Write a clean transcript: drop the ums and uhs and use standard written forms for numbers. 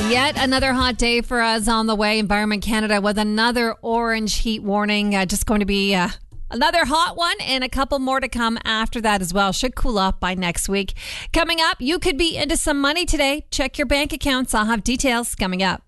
Yet another hot day for us on the way. Environment Canada with another orange heat warning. Just going to be another hot one and a couple more to come after that as well. Should cool off by next week. Coming up, you could be into some money today. Check your bank accounts. I'll have details coming up.